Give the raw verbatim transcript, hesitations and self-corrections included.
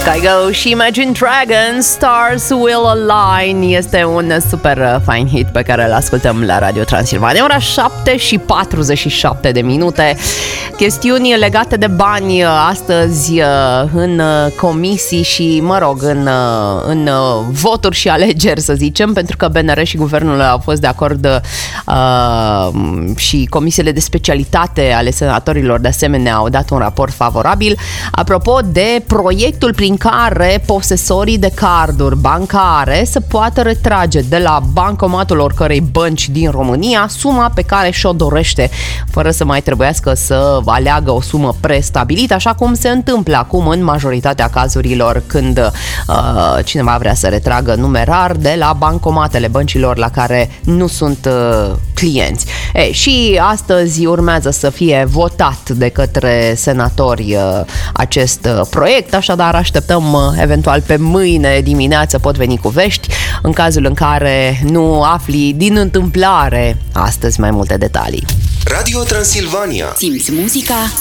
Kygo și Imagine Dragons, Stars Will Align. Este un super fain hit pe care îl ascultăm la Radio Transilvania. Ora șapte și patruzeci și șapte de minute. Chestiuni legate de bani astăzi în comisii și, mă rog, în, în voturi și alegeri, să zicem, pentru că B N R și guvernul au fost de acord uh, și comisiile de specialitate ale senatorilor de asemenea au dat un raport favorabil apropo de proiectul prin care posesorii de carduri bancare să poată retrage de la bancomatul oricărei bănci din România suma pe care și-o dorește, fără să mai trebuiască să aleagă o sumă prestabilită, așa cum se întâmplă acum în majoritatea cazurilor când uh, cineva vrea să retragă numerar de la bancomatele băncilor la care nu sunt uh, clienți. E, și astăzi urmează să fie votat de către senatori uh, acest uh, proiect, așadar așteptăm uh, eventual pe mâine dimineață pot veni cu vești în cazul în care nu afli din întâmplare astăzi mai multe detalii. Radio Transilvania. Simți muzica